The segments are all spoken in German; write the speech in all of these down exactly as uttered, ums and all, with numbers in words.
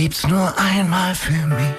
Gibt's nur einmal für mich.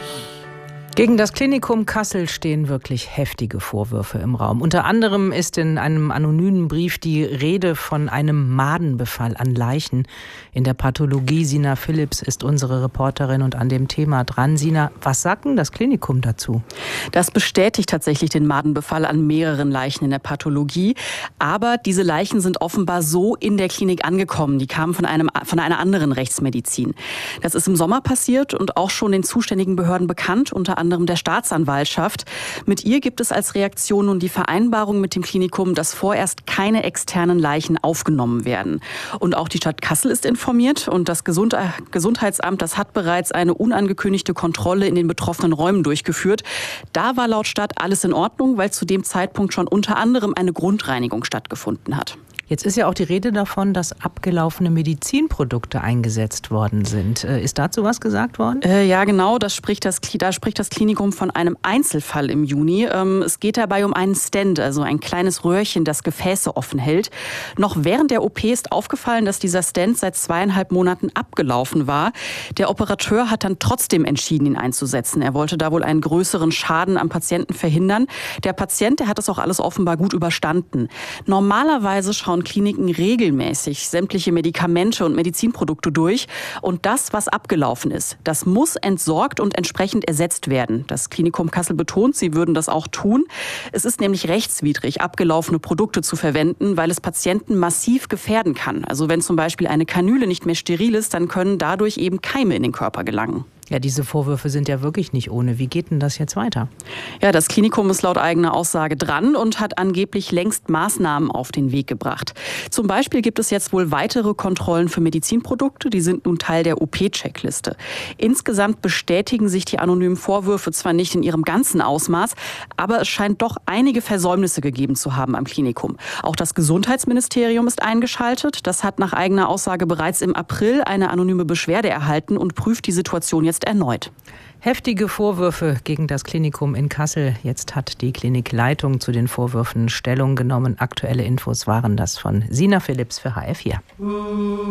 Gegen das Klinikum Kassel stehen wirklich heftige Vorwürfe im Raum. Unter anderem ist in einem anonymen Brief die Rede von einem Madenbefall an Leichen in der Pathologie. Sina Phillips ist unsere Reporterin und an dem Thema dran. Sina, was sagt denn das Klinikum dazu? Das bestätigt tatsächlich den Madenbefall an mehreren Leichen in der Pathologie. Aber diese Leichen sind offenbar so in der Klinik angekommen. Die kamen von, einem, von einer anderen Rechtsmedizin. Das ist im Sommer passiert und auch schon den zuständigen Behörden bekannt, unter anderem der Staatsanwaltschaft. Mit ihr gibt es als Reaktion nun die Vereinbarung mit dem Klinikum, dass vorerst keine externen Leichen aufgenommen werden. Und auch die Stadt Kassel ist informiert und das Gesund- Gesundheitsamt, das hat bereits eine unangekündigte Kontrolle in den betroffenen Räumen durchgeführt. Da war laut Stadt alles in Ordnung, weil zu dem Zeitpunkt schon unter anderem eine Grundreinigung stattgefunden hat. Jetzt ist ja auch die Rede davon, dass abgelaufene Medizinprodukte eingesetzt worden sind. Ist dazu was gesagt worden? Äh, ja, genau. Das spricht das, da spricht das Klinikum von einem Einzelfall im Juni. Ähm, es geht dabei um einen Stent, also ein kleines Röhrchen, das Gefäße offen hält. Noch während der O P ist aufgefallen, dass dieser Stent seit zweieinhalb Monaten abgelaufen war. Der Operateur hat dann trotzdem entschieden, ihn einzusetzen. Er wollte da wohl einen größeren Schaden am Patienten verhindern. Der Patient, der hat das auch alles offenbar gut überstanden. Normalerweise schauen Kliniken regelmäßig sämtliche Medikamente und Medizinprodukte durch. Und das, was abgelaufen ist, das muss entsorgt und entsprechend ersetzt werden. Das Klinikum Kassel betont, sie würden das auch tun. Es ist nämlich rechtswidrig, abgelaufene Produkte zu verwenden, weil es Patienten massiv gefährden kann. Also wenn zum Beispiel eine Kanüle nicht mehr steril ist, dann können dadurch eben Keime in den Körper gelangen. Ja, diese Vorwürfe sind ja wirklich nicht ohne. Wie geht denn das jetzt weiter? Ja, das Klinikum ist laut eigener Aussage dran und hat angeblich längst Maßnahmen auf den Weg gebracht. Zum Beispiel gibt es jetzt wohl weitere Kontrollen für Medizinprodukte. Die sind nun Teil der O P-Checkliste. Insgesamt bestätigen sich die anonymen Vorwürfe zwar nicht in ihrem ganzen Ausmaß, aber es scheint doch einige Versäumnisse gegeben zu haben am Klinikum. Auch das Gesundheitsministerium ist eingeschaltet. Das hat nach eigener Aussage bereits im April eine anonyme Beschwerde erhalten und prüft die Situation jetzt erneut. Heftige Vorwürfe gegen das Klinikum in Kassel. Jetzt hat die Klinikleitung zu den Vorwürfen Stellung genommen. Aktuelle Infos waren das von Sina Phillips für H R vier.